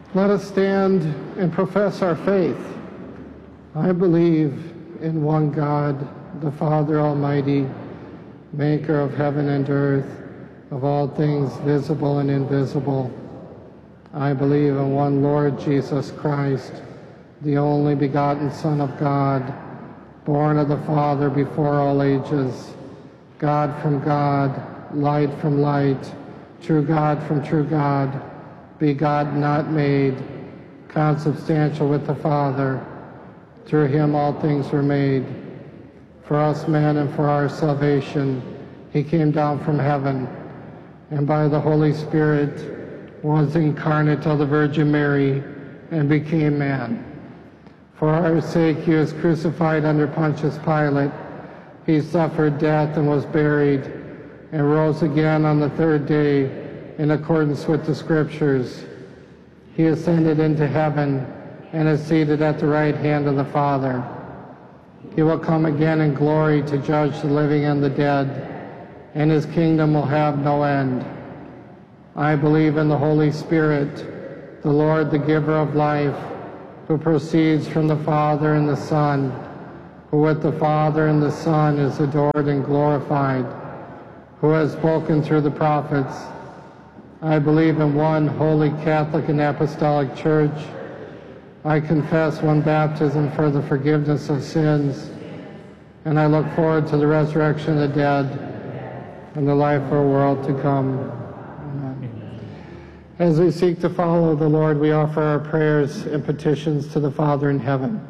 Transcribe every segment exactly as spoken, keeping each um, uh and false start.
Let us stand and profess our faith. I believe in one God, the Father Almighty, maker of heaven and earth, of all things visible and invisible. I believe in one Lord Jesus Christ, the only begotten Son of God, born of the Father before all ages, God from God, light from light, true God from true God, begotten, not made, consubstantial with the Father. Through him all things were made. For us men and for our salvation, he came down from heaven, and by the Holy Spirit was incarnate of the Virgin Mary and became man. For our sake he was crucified under Pontius Pilate. He suffered death and was buried, and rose again on the third day in accordance with the Scriptures. He ascended into heaven and is seated at the right hand of the Father. He will come again in glory to judge the living and the dead, and his kingdom will have no end. I believe in the Holy Spirit, the Lord, the giver of life, who proceeds from the Father and the Son, who with the Father and the Son is adored and glorified, who has spoken through the prophets. I believe in one holy Catholic and Apostolic Church. I confess one baptism for the forgiveness of sins, and I look forward to the resurrection of the dead and the life of a world to come. Amen. As we seek to follow the Lord, we offer our prayers and petitions to the Father in heaven.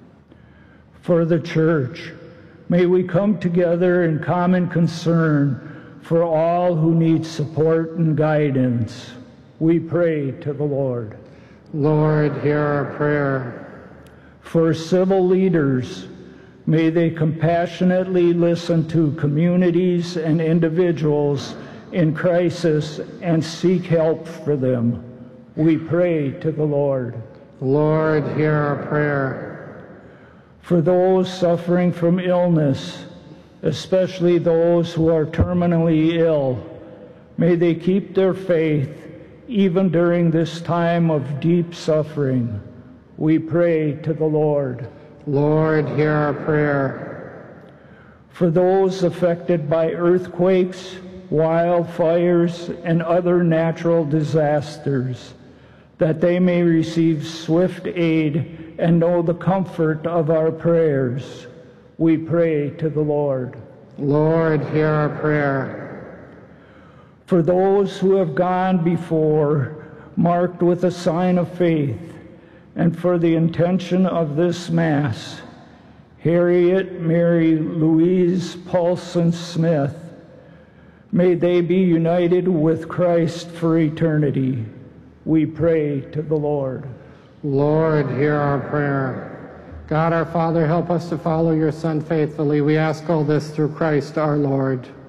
For the Church, may we come together in common concern for all who need support and guidance. We pray to the Lord. Lord, hear our prayer. For civil leaders, may they compassionately listen to communities and individuals in crisis and seek help for them. We pray to the Lord. Lord, hear our prayer. For those suffering from illness, especially those who are terminally ill, may they keep their faith even during this time of deep suffering. We pray to the Lord. Lord, hear our prayer. For those affected by earthquakes, wildfires, and other natural disasters, that they may receive swift aid and know the comfort of our prayers. We pray to the Lord. Lord, hear our prayer. For those who have gone before, marked with a sign of faith, and for the intention of this Mass, Harriet Mary Louise Paulson Smith, may they be united with Christ for eternity. We pray to the Lord. Lord, hear our prayer. God our Father, help us to follow your Son faithfully. We ask all this through Christ our Lord.